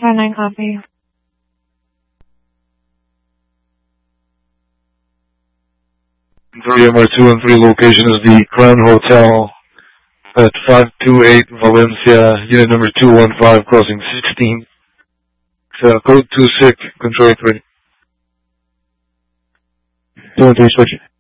559 copy. MR213 location is the Crown Hotel at 528 Valencia, unit number 215, crossing 16. Code 26, control 8 ready. 213 switch.